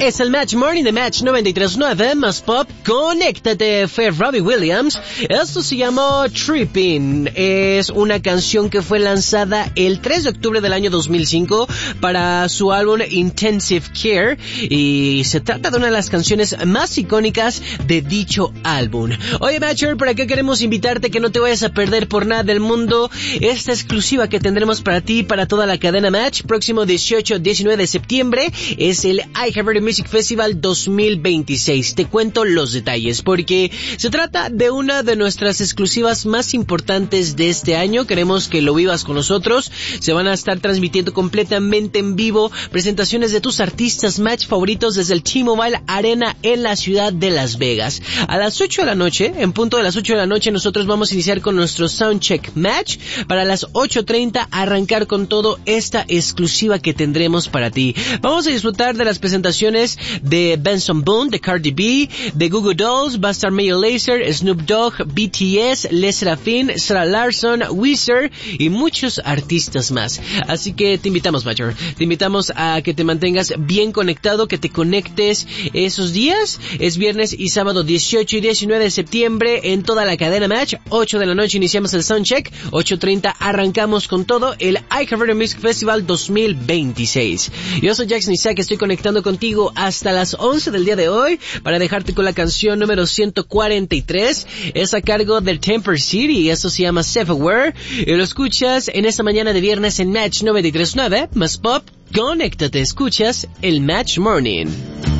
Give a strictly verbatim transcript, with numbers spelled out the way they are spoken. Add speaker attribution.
Speaker 1: Es el Match Morning de Match noventa y tres punto nueve, más pop, conéctate, fue Robbie Williams. Esto se llamó Trippin'. Es una canción que fue lanzada el tres de octubre del año dos mil cinco para su álbum Intensive Care, y se trata de una de las canciones más icónicas de dicho álbum. Oye, Matcher, por acá queremos invitarte que no te vayas a perder por nada del mundo esta exclusiva que tendremos para ti, para toda la cadena Match. Próximo dieciocho a diecinueve de septiembre es el iHeartRadio Music Festival dos mil veintiséis. Te cuento los detalles porque se trata de una de nuestras exclusivas más importantes de este año. Queremos que lo vivas con nosotros. Se van a estar transmitiendo completamente en vivo presentaciones de tus artistas Match favoritos desde el T-Mobile Arena en la ciudad de Las Vegas. A las ocho de la noche, en punto de las ocho de la noche, nosotros vamos a iniciar con nuestro Soundcheck Match. Para las ocho treinta arrancar con todo esta exclusiva que tendremos para ti. Vamos a disfrutar de las presentaciones de Benson Boone, de Cardi B, de Goo Goo Dolls, va a estar Mayo Lazer, Snoop Dogg, B T S, Les Serafin, Sarah Larson, Weezer y muchos artistas más. Así que te invitamos, Major, te invitamos a que te mantengas bien conectado, que te conectes esos días. Es viernes y sábado dieciocho y diecinueve de septiembre en toda la cadena Match. ocho de la noche iniciamos el Soundcheck, ocho treinta arrancamos con todo el iHeartRadio Music Festival dos mil veintiséis. Yo soy Jackson Isaac, estoy conectando contigo hasta las once del día de hoy para dejarte con la canción número ciento cuarenta y tres. Es a cargo del Temper City, eso se llama Self-Aware, y lo escuchas en esta mañana de viernes en Match noventa y tres punto nueve, más pop, conéctate, escuchas el Match Morning.